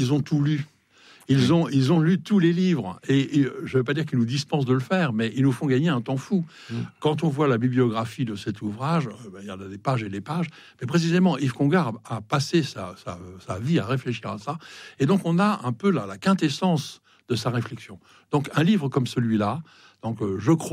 ils ont tout lu. Ils ont lu tous les livres. Et je ne veux pas dire qu'ils nous dispensent de le faire, mais ils nous font gagner un temps fou. Quand on voit la bibliographie de cet ouvrage, il y en a des pages et des pages. Mais précisément, Yves Congar a passé sa vie à réfléchir à ça. Et donc, on a un peu la quintessence de sa réflexion. Donc, un livre comme celui-là, donc je crois